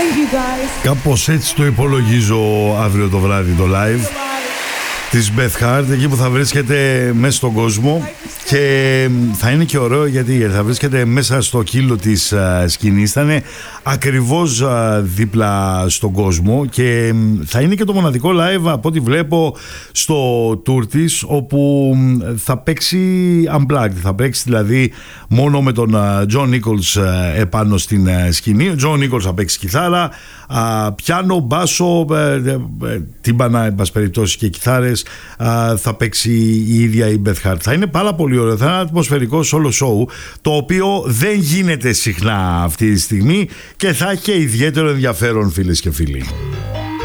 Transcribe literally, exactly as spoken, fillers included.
Κάπως έτσι το υπολογίζω αύριο το βράδυ το live της Beth Hart, εκεί που θα βρίσκεται μέσα στον κόσμο, και θα είναι και ωραίο γιατί θα βρίσκεται μέσα στο κύλο της uh, σκηνής, θα είναι ακριβώς uh, δίπλα στον κόσμο, και θα είναι και το μοναδικό live από ό,τι βλέπω στο tour της, όπου θα παίξει unplugged, θα παίξει δηλαδή μόνο με τον uh, John Nichols uh, επάνω στην uh, σκηνή. Ο John Nichols θα παίξει κιθάρα, uh, πιάνο, μπάσο, uh, uh, τύμπανα, εν πάση περιπτώσει, και κιθάρες. Uh, θα παίξει η ίδια η Beth Hart. Θα είναι πάρα πολύ ωραίο, θα είναι ένα ατμοσφαιρικό solo show, το οποίο δεν γίνεται συχνά αυτή τη στιγμή και θα έχει και ιδιαίτερο ενδιαφέρον, φίλες και φίλοι.